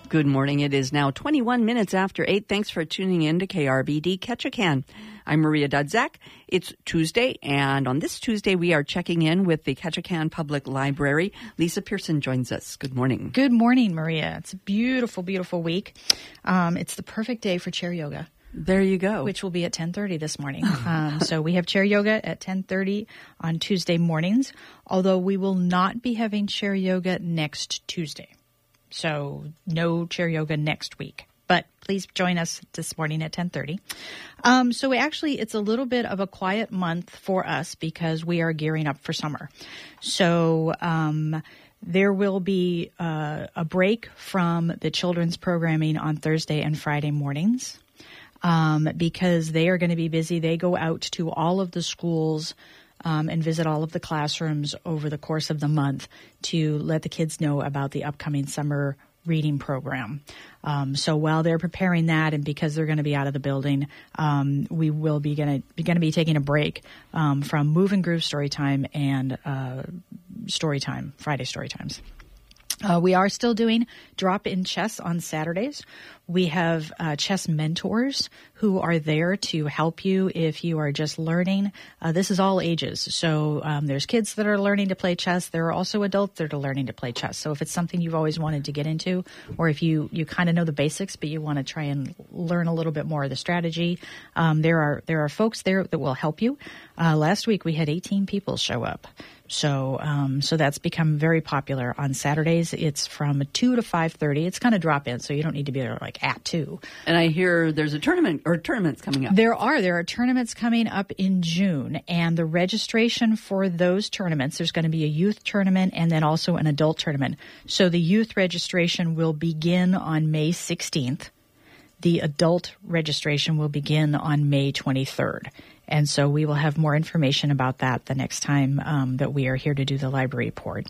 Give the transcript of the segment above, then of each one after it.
Good morning. It is now 21 minutes after 8. Thanks for tuning in to KRBD Ketchikan. I'm Maria Dudzak. It's Tuesday, and on this Tuesday, we are checking in with the Ketchikan Public Library. Lisa Pearson joins us. Good morning. Good morning, Maria. It's a beautiful, beautiful week. It's the perfect day for chair yoga. There you go. Which will be at 10:30 this morning. So we have chair yoga at 10:30 on Tuesday mornings, although we will not be having chair yoga next Tuesday. So no chair yoga next week. But please join us this morning at 10:30. So actually, it's a little bit of a quiet month for us because we are gearing up for summer. So there will be a break from the children's programming on Thursday and Friday mornings because they are going to be busy. They go out to all of the schools and visit all of the classrooms over the course of the month to let the kids know about the upcoming summer reading program. So while they're preparing that, and because they're going to be out of the building, we will be going to be taking a break from Move and Groove Storytime and Storytime, Friday Storytimes. We are still doing drop-in chess on Saturdays. We have chess mentors who are there to help you if you are just learning. This is all ages. So there's kids that are learning to play chess. There are also adults that are learning to play chess. So if it's something you've always wanted to get into, or if you kind of know the basics, but you want to try and learn a little bit more of the strategy, there are folks there that will help you. Last week we had 18 people show up. So that's become very popular on Saturdays. It's from 2 to 5:30. It's kind of drop in, so you don't need to be there like at 2. And I hear there's a tournament or tournaments coming up. There are tournaments coming up in June, and the registration for those tournaments, there's going to be a youth tournament and then also an adult tournament. So the youth registration will begin on May 16th. The adult registration will begin on May 23rd. And so we will have more information about that the next time that we are here to do the library report.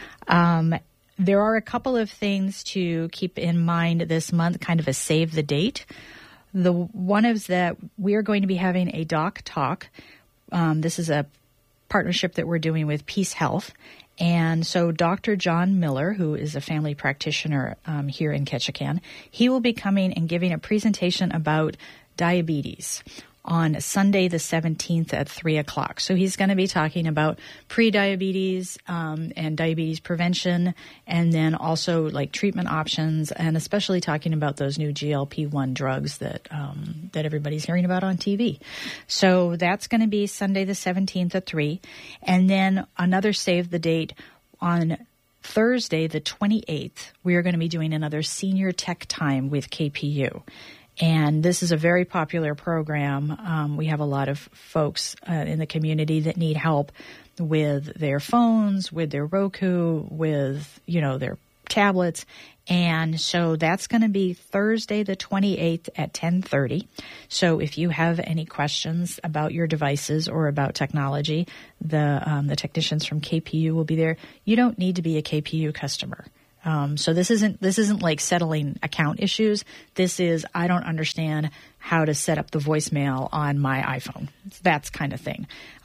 There are a couple of things to keep in mind this month, kind of a save the date. The one is that we are going to be having a doc talk. This is a partnership that we're doing with Peace Health. And so Dr. John Miller, who is a family practitioner here in Ketchikan, he will be coming and giving a presentation about diabetes on Sunday the 17th at 3 o'clock. So he's going to be talking about pre-diabetes and diabetes prevention, and then also like treatment options, and especially talking about those new GLP-1 drugs that everybody's hearing about on TV. So that's going to be Sunday the 17th at 3. And then another save the date on Thursday the 28th, we are going to be doing another senior tech time with KPU. And this is a very popular program. We have a lot of folks in the community that need help with their phones, with their Roku, with, their tablets. And so that's going to be Thursday the 28th at 10:30. So if you have any questions about your devices or about technology, the technicians from KPU will be there. You don't need to be a KPU customer. So this isn't like settling account issues. This is, I don't understand how to set up the voicemail on my iPhone. It's that kind of thing.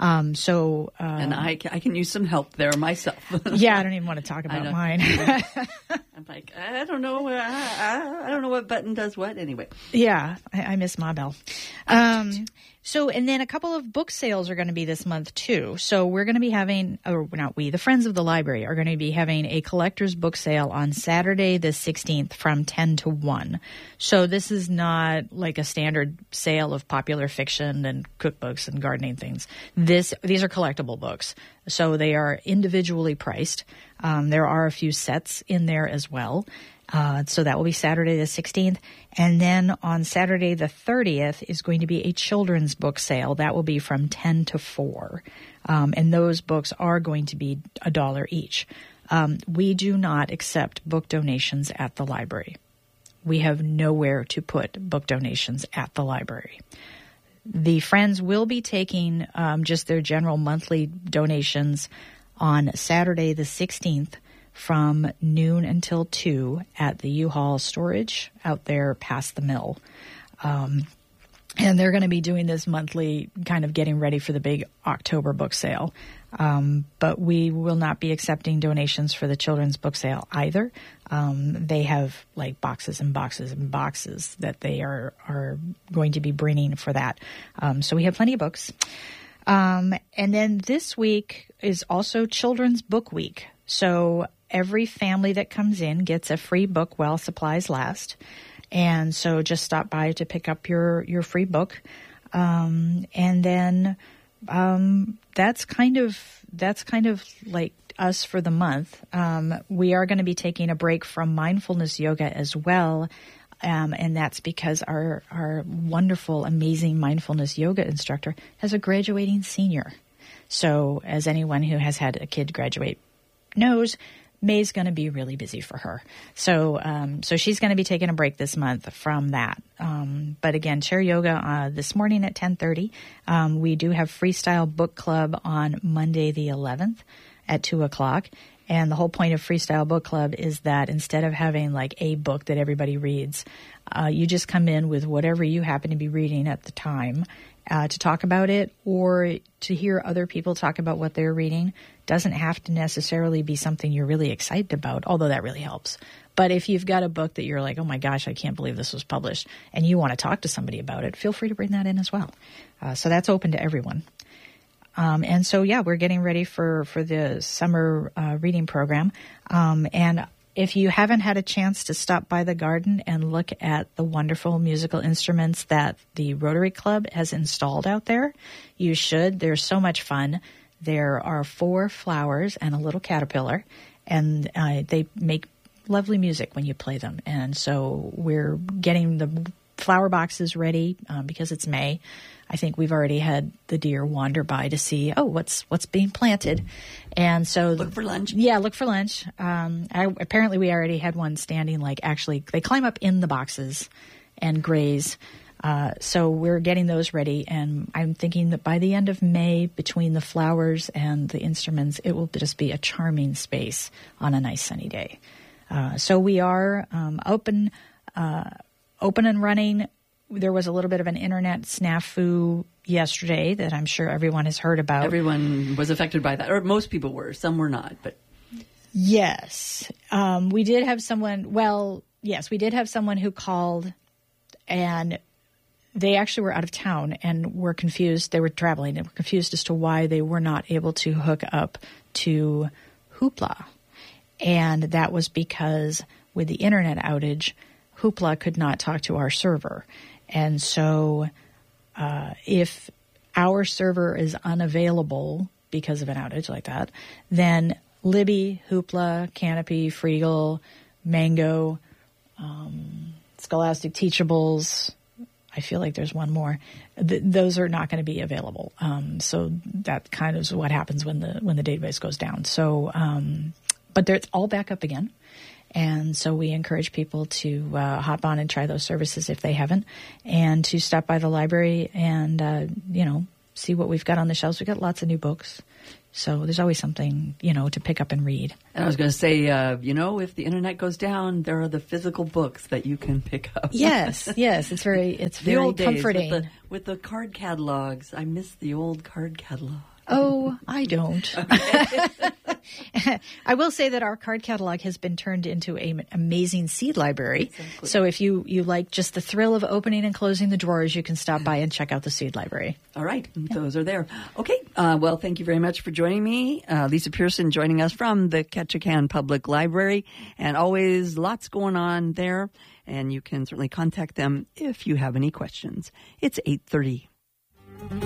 And I can use some help there myself. Yeah, I don't even want to talk about mine. I'm like, I don't know. I don't know what button does what anyway. Yeah, I miss Ma Bell. So, and then a couple of book sales are going to be this month too. So we're going to be having, or not we, the Friends of the Library are going to be having a collector's book sale on Saturday the 16th from 10 to 1. So this is not like a standard sale of popular fiction and cookbooks and gardening things. These are collectible books. So they are individually priced. There are a few sets in there as well. So that will be Saturday the 16th. And then on Saturday the 30th is going to be a children's book sale. That will be from 10 to 4. And those books are going to be $1 each. We do not accept book donations at the library. We have nowhere to put book donations at the library. The Friends will be taking just their general monthly donations on Saturday the 16th from noon until 2 at the U-Haul storage out there past the mill. And they're going to be doing this monthly, kind of getting ready for the big October book sale. But we will not be accepting donations for the children's book sale either. They have like boxes and boxes and boxes that they are going to be bringing for that. So we have plenty of books. And then this week is also Children's Book Week. So every family that comes in gets a free book while supplies last. And so just stop by to pick up your free book. And then that's kind of like us for the month. We are going to be taking a break from mindfulness yoga as well. And that's because our wonderful, amazing mindfulness yoga instructor has a graduating senior. So as anyone who has had a kid graduate knows, May's going to be really busy for her. So she's going to be taking a break this month from that. But again, chair yoga this morning at 10:30. We do have Freestyle Book Club on Monday the 11th at 2 o'clock. And the whole point of Freestyle Book Club is that instead of having like a book that everybody reads, you just come in with whatever you happen to be reading at the time to talk about it or to hear other people talk about what they're reading. Doesn't have to necessarily be something you're really excited about, although that really helps. But if you've got a book that you're like, oh my gosh, I can't believe this was published, and you want to talk to somebody about it, feel free to bring that in as well. So that's open to everyone. And so, yeah, we're getting ready for the summer reading program. And if you haven't had a chance to stop by the garden and look at the wonderful musical instruments that the Rotary Club has installed out there, you should. They're so much fun. There are 4 flowers and a little caterpillar, and they make lovely music when you play them. And so we're getting the flower boxes ready because it's May. I think we've already had the deer wander by to see, what's being planted. And so look for lunch. Yeah, look for lunch. Apparently we already had one standing, like actually they climb up in the boxes and graze. So we're getting those ready, and I'm thinking that by the end of May, between the flowers and the instruments, it will just be a charming space on a nice sunny day. So we are open and running. There was a little bit of an internet snafu yesterday that I'm sure everyone has heard about. Everyone was affected by that, or most people were. Some were not, but yes, we did have someone. Well, yes, we did have someone who called, and they actually were out of town and were confused. They were traveling and were confused as to why they were not able to hook up to Hoopla. And that was because with the internet outage, Hoopla could not talk to our server. And so if our server is unavailable because of an outage like that, then Libby, Hoopla, Canopy, Freegal, Mango, Scholastic Teachables, I feel like there's one more. Those are not going to be available. So that kind of is what happens when the database goes down. So, but it's all back up again. And so we encourage people to hop on and try those services if they haven't, and to stop by the library and, see what we've got on the shelves. We've got lots of new books. So there's always something, to pick up and read. And I was going to say, if the internet goes down, there are the physical books that you can pick up. Yes. It's very comforting. Days with the card catalogs. I miss the old card catalog. Oh, I don't. I will say that our card catalog has been turned into an amazing seed library. Exactly. So if you like just the thrill of opening and closing the drawers, you can stop by and check out the seed library. All right. Those are there. Okay. Well, thank you very much for joining me. Lisa Pearson joining us from the Ketchikan Public Library. And always lots going on there. And you can certainly contact them if you have any questions. It's 8:30.